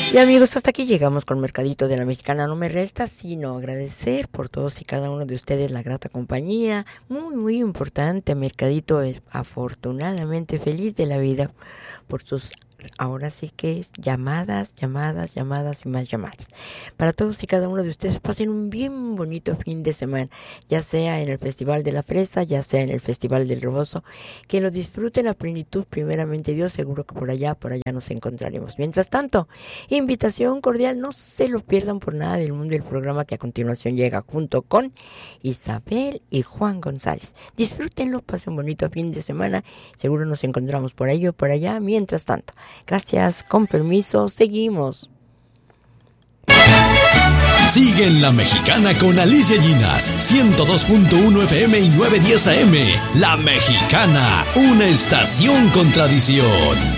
Y amigos, hasta aquí llegamos con Mercadito de la Mexicana. No me resta sino agradecer por todos y cada uno de ustedes la grata compañía. Muy, muy importante. Mercadito es afortunadamente feliz de la vida por sus, ahora sí que es llamadas y más llamadas. Para todos y cada uno de ustedes, pasen un bien bonito fin de semana, ya sea en el Festival de la Fresa, ya sea en el Festival del Rebozo, que lo disfruten a plenitud, primeramente Dios, seguro que por allá nos encontraremos. Mientras tanto, invitación cordial, no se lo pierdan por nada del mundo, el programa que a continuación llega junto con Isabel y Juan González. Disfrútenlo, pasen un bonito fin de semana, seguro nos encontramos por ahí o por allá. Mientras tanto, gracias, con permiso, seguimos. Sigue en La Mexicana con Alicia Llinas, 102.1 FM y 910 AM. La Mexicana, una estación con tradición.